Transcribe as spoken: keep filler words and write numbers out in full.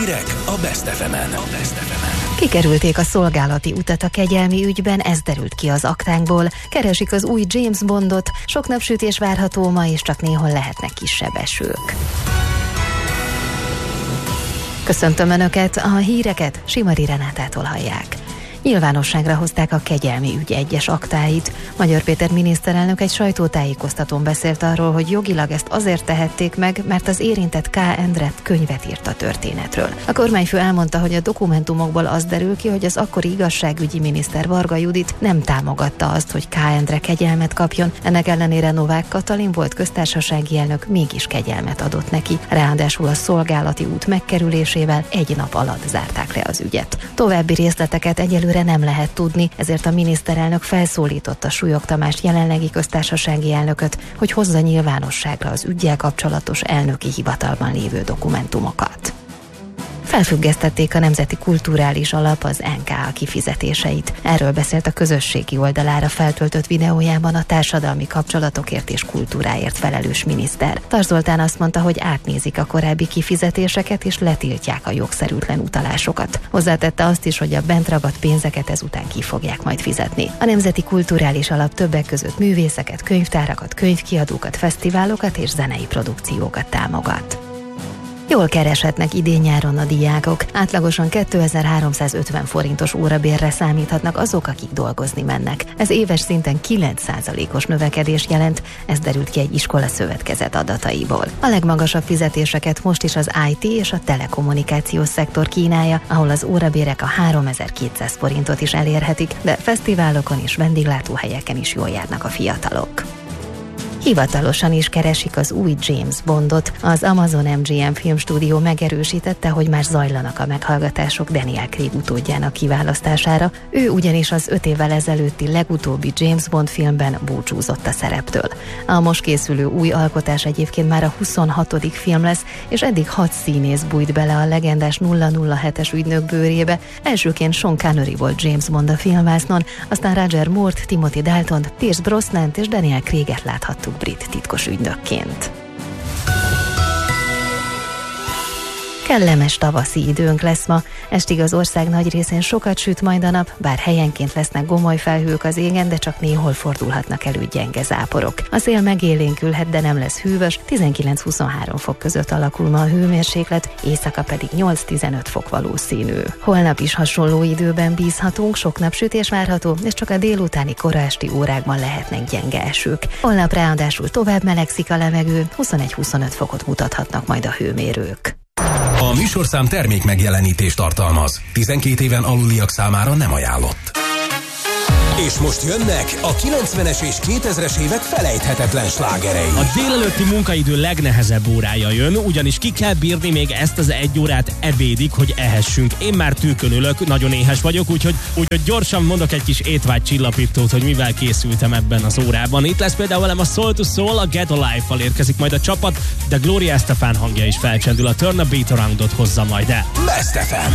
Hírek a Best ef emen. Kikerülték a szolgálati utat a kegyelmi ügyben, ez derült ki az aktánkból. Keresik az új James Bondot, sok napsütés várható ma, és csak néhol lehetnek kisebb esők. Köszöntöm Önöket, a híreket Simari Renátától hallják. Nyilvánosságra hozták a kegyelmi ügy egyes aktáit. Magyar Péter miniszterelnök egy sajtótájékoztatón beszélt arról, hogy jogilag ezt azért tehették meg, mert az érintett K. Endre könyvet írt a történetről. A kormányfő elmondta, hogy a dokumentumokból az derül ki, hogy az akkori igazságügyi miniszter Varga Judit nem támogatta azt, hogy K. Endre kegyelmet kapjon. Ennek ellenére Novák Katalin volt köztársasági elnök mégis kegyelmet adott neki. Ráadásul a szolgálati út megkerülésével egy nap alatt zárták le az ügyet. További részleteket egyelőre nem lehet tudni, ezért a miniszterelnök felszólította Súlyog Tamást, jelenlegi köztársasági elnököt, hogy hozza nyilvánosságra az üggyel kapcsolatos elnöki hivatalban lévő dokumentumokat. Felfüggesztették a Nemzeti Kulturális Alap, az en ká á kifizetéseit. Erről beszélt a közösségi oldalára feltöltött videójában a társadalmi kapcsolatokért és kultúráért felelős miniszter. Tarz Zoltán azt mondta, hogy átnézik a korábbi kifizetéseket és letiltják a jogszerűtlen utalásokat. Hozzátette azt is, hogy a bent ragadt pénzeket ezután ki fogják majd fizetni. A Nemzeti Kulturális Alap többek között művészeket, könyvtárakat, könyvkiadókat, fesztiválokat és zenei produkciókat támogat. Jól kereshetnek idén-nyáron a diákok. Átlagosan kétezer-háromszázötven forintos órabérre számíthatnak azok, akik dolgozni mennek. Ez éves szinten kilenc százalékos növekedés jelent, ez derült ki egy iskola szövetkezet adataiból. A legmagasabb fizetéseket most is az i té és a telekommunikációs szektor kínálja, ahol az órabérek a háromezer-kétszáz forintot is elérhetik, de fesztiválokon és vendéglátóhelyeken is jól járnak a fiatalok. Hivatalosan is keresik az új James Bondot. Az Amazon em gé em filmstúdió megerősítette, hogy már zajlanak a meghallgatások Daniel Craig utódjának kiválasztására. Ő ugyanis az öt évvel ezelőtti legutóbbi James Bond filmben búcsúzott a szereptől. A most készülő új alkotás egyébként már a huszonhatodik film lesz, és eddig hat színész bújt bele a legendás nulla nulla hetes ügynök bőrébe. Elsőként Sean Connery volt James Bond a filmvásznon, aztán Roger Moore-t, Timothy Daltont, Pierce Brosnant és Daniel Craig-et láthattuk brit titkos ügynökként. Kellemes tavaszi időnk lesz ma, estig az ország nagy részén sokat süt majd a nap, bár helyenként lesznek gomoly felhők az égen, de csak néhol fordulhatnak elő gyenge záporok. A szél megélénkülhet, de nem lesz hűvös, tizenkilenc-huszonhárom fok között alakul ma a hőmérséklet, éjszaka pedig nyolc-tizenöt fok valószínű. Holnap is hasonló időben bízhatunk, sok napsütés várható, és csak a délutáni kora esti órákban lehetnek gyenge esők. Holnap ráadásul tovább melegszik a levegő, huszonegy-huszonöt fokot mutathatnak majd a hőmérők. A műsorszám termék megjelenítést tartalmaz. tizenkét éven aluliak számára nem ajánlott. És most jönnek a kilencvenes és kétezres évek felejthetetlen slágerei. A délelőtti munkaidő legnehezebb órája jön, ugyanis ki kell bírni még ezt az egy órát ebédig, hogy ehessünk. Én már tűkön ülök, nagyon éhes vagyok, úgyhogy, úgyhogy gyorsan mondok egy kis étvágy csillapítót, hogy mivel készültem ebben az órában. Itt lesz például velem a Soul to Soul, a Get Alive-val érkezik majd a csapat, de Gloria Estefan hangja is felcsendül, a Turn a Beat Around-ot hozza majd el. Best ef em.